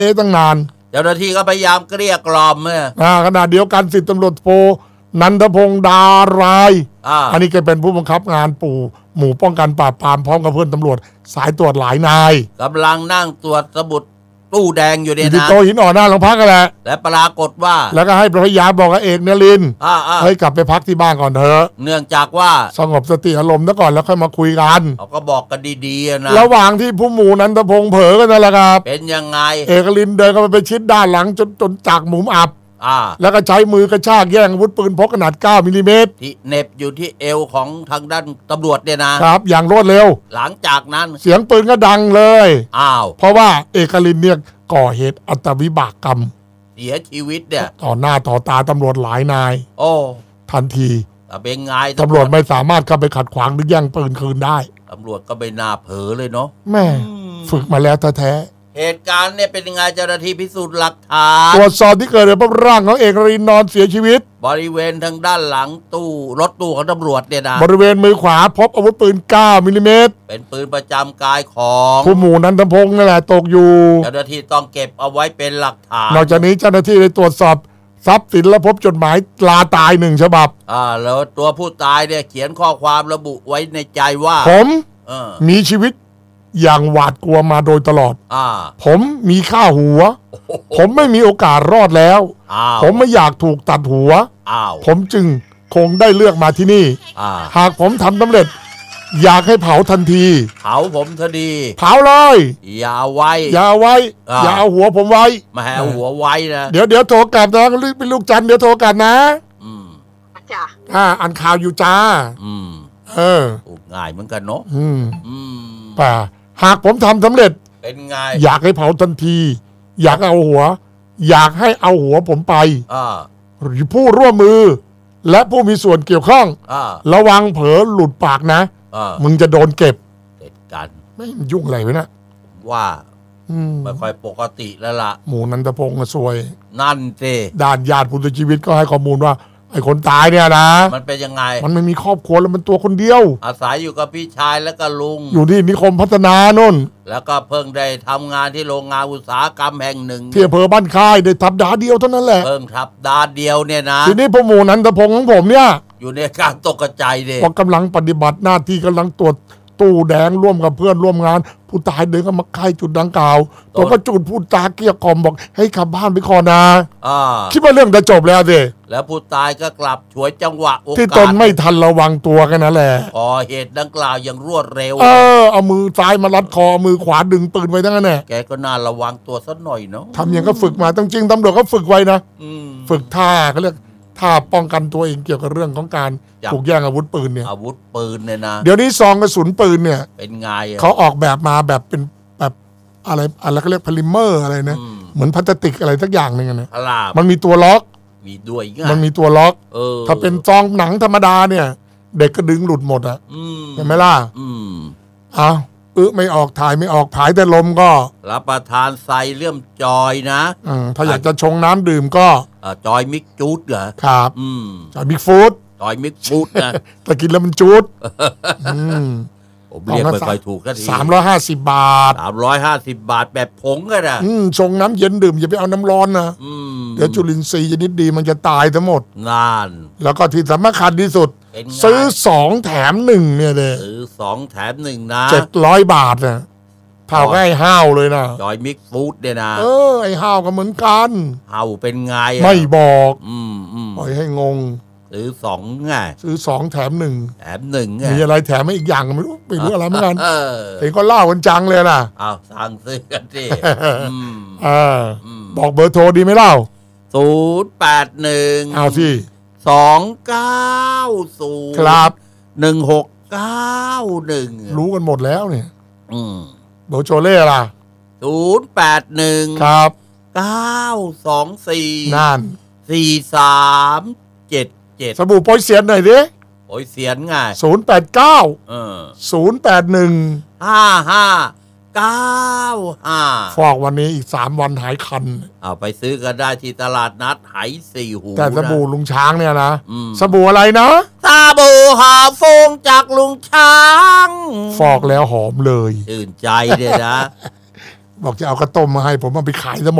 ตั้งนานเจ้าหน้าที่ก็พยายามเกลี้ยกล่อมขณะเดียวกัน10 ตำรวจโทนันทพงษ์ดารายอันนี้แกเป็นผู้บังคับงานหมู่ป้องกันปราบปรามพร้อมกับเพื่อนตำรวจสายตรวจหลายนายกำลังนั่งตรวจสมุดตู้แดงอยู่เนี่ยนะโตหินอ่อนหน้าโรงพักกันแหละและปรากฏว่าแล้วก็ให้พยาบอกกับเอกนรินทร์ให้กลับไปพักที่บ้านก่อนเถอะเนื่องจากว่าสงบสติอารมณ์ซะก่อนแล้วค่อยมาคุยกันเขาก็บอกกันดีๆนะระหว่างที่ผู้หมู่นันทพงษ์เผลอกันนั่นแหละครับเป็นยังไงเอกลินเดินเข้าไปชิดด้านหลังจนจากหมุมอับแล้วก็ใช้มือกระชากแย่งอาวุธปืนพกขนาด9 มิลลิเมตรที่เน็บอยู่ที่เอวของทางด้านตำรวจเนี่ยนะครับอย่างรวดเร็วหลังจากนั้นเสียงปืนก็ดังเลยเพราะว่าเอกลินเนี่ยก่อเหตุอัตวิบากกรรมเสียชีวิตเนี่ยต่อหน้าต่อตาตำรวจหลายนายทันทีเป็นไงตำรวจไม่สามารถเข้าไปขัดขวางหรือแย่งปืนคืนได้ตำรวจก็ไม่น่าเผลอเลยเนาะแม่ฝึกมาแล้วแท้เหตุการณ์เนี่ยเป็นยังไงเจ้าหน้าที่พิสูจน์หลักฐานตรวจสอบที่เกิดเหตุพบร่างของเอกลินนอนเสียชีวิตบริเวณทางด้านหลังรถตู้ของตำรวจเนี่ยนะบริเวณมือขวาพบอาวุธปืน9 มิลลิเมตรเป็นปืนประจำกายของผู้หมู่นันทพงษ์นั่นแหละตกอยู่เจ้าหน้าที่ต้องเก็บเอาไว้เป็นหลักฐานนอกจากนี้เจ้าหน้าที่ได้ตรวจสอบทรัพย์สินและพบจดหมายลาตาย1 ฉบับแล้วตัวผู้ตายเนี่ยเขียนข้อความระบุไว้ในใจว่าผมมีชีวิตอย่างหวาดกลัวมาโดยตลอดผมมีค่าหัวผมไม่มีโอกาสรอดแล้วผมไม่อยากถูกตัดหัวผมจึงคงได้เลือกมาที่นี่หากผมทำสำเร็จอยากให้เผาทันทีเผาผมทันทีเผาเลยอย่าไว้อย่าเอาหัวผมไว้มาเอาหัวไว้นะเดี๋ยวโทรกลับนะเป็นลูกจันเดี๋ยวโทรกลับนะจ้าอ่านข่าวอยู่จ้าง่ายเหมือนกันเนาะป่าหากผมทำสำเร็จเป็นไงอยากให้เผาทันทีอยากเอาหัวอยากให้เอาหัวผมไปหรือผู้ร่วมมือและผู้มีส่วนเกี่ยวข้องระวังเผลอหลุดปากนะมึงจะโดนเก็บเด็ดกันไม่ยุ่งอะไรไว้นะว่าไม่ค่อยปกติแล้วล่ะหมู่นันทพงษ์ซวยนั่นสิด้านญาติผู้เสียชีวิตก็ให้ข้อมูลว่าไอ้คนตายเนี่ยนะมันเป็นยังไงมันไม่มีครอบครัวแล้วมันตัวคนเดียวอาศัยอยู่กับพี่ชายแล้วก็ลุงอยู่ที่นิคมพัฒนาโน่นแล้วก็เพิ่งได้ทำงานที่โรงงานอุตสาหกรรมแห่งหนึ่งที่อำเภอบ้านค่ายได้ทับดาเดียวเท่านั้นแหละเพิ่งทับดาเดียวเนี่ยนะทีนี้พ่อหมู่นันทพงษ์ของผมเนี่ยอยู่ในการตกใจเลยพอกำลังปฏิบัติหน้าที่กำลังตรวจตู้แดงร่วมกับเพื่อนร่วมงานผู้ตายเดินเข้ามาใกล้จุดดังกล่าวตัวก็จุดพูดจาเกลี้ยกล่อมบอกให้กลับบ้านไปก่อนนะคิดว่าเรื่องจะจบแล้วสิแล้วผู้ตายก็กลับฉวยจังหวะโอกาสที่ตนไม่ทันระวังตัวกันนั่นแหละก่อเหตุดังกล่าวอย่างรวดเร็วเอามือซ้ายมารัดคอมือขวาดึงปืนไว้ทั้งนั้นแหละแกก็น่าระวังตัวสักหน่อยเนาะทำอย่างก็ฝึกมาจริงๆตำรวจก็ฝึกไว้นะฝึกท่าเขาเรียกท่าป้องกันตัวเองเกี่ยวกับเรื่องของการถูกแย่งอาวุธปืนเนี่ยอาวุธปืนเนี่ยนะเดี๋ยวนี้ซองกระสุนปืนเนี่ยเป็นไงเขาออกแบบมาแบบเป็นแบบอะไรเขาเรียกพลิเมอร์อะไรนะเหมือนพลาสติกอะไรสักอย่างนึงนะมันมีตัวล็อกมีด้วยมันมีตัวล็อกถ้าเป็นซองหนังธรรมดาเนี่ยเด็กก็ดึงหลุดหมดอ่ะเห็นไหมล่ะไม่ออกถ่ายไม่ออกผายแต่ลมก็รับประทานไซเลื่อมจอยนะถ้าอยากจะชงน้ำดื่มก็จอยมิกจูดเหรอครับจอยมิกฟู้ดจอยมิกฟู้ดนะแต่กินแล้วมันจูดผมเรียกไม่ค่อยถูกก็ที 350 บาท 350 บาทแบบผงก็ได้ชงน้ำเย็นดื่มอย่าไปเอาน้ำร้อนนะเดี๋ยวจุลินทรีย์ชนิดดีมันจะตายทั้งหมดนานแล้วก็ที่สำคัญที่สุดซื้อ2 แถม 1เนี่ยเลยซื้อ2 แถม 1นะ 700 บาทนะเท่ากับไอ้ห้าวเลยนะจอยมิกฟู้ดเนี่ยนะไอ้ห้าวก็เหมือนกันห้าวเป็นไงไม่บอกปล่อยให้งงซื้อ2ไงซื้อ2 แถม 1 แถม 1ไงมีอะไรแถมอีกอย่างไม่รู้อะไรเหมือนกันเห็นก็เล่ากันจังเลยนะสั่งซื้อกันสิบอกเบอร์โทรดีไหมเล่า 081 เอาสิ 290 ครับ 1691 รู้กันหมดแล้วเนี่ยเบอร์โชเล่ล่ะ 081 ครับ 924 นั่น 4377 สบู่โปรยเสียนหน่อยดิโปรยเสียนไง 089 081 5595 ฟอกวันนี้อีก3 วันหายคันเอาไปซื้อกันได้ที่ตลาดนัดไห4 หูแต่สบู่ลุงช้างเนี่ยนะสบู่อะไรนะสบู่หอมฟงจากลุงช้างฟอกแล้วหอมเลยตื่นใจเลยนะบอกจะเอาข้าวต้มมาให้ผมเอาไปขายซะหมด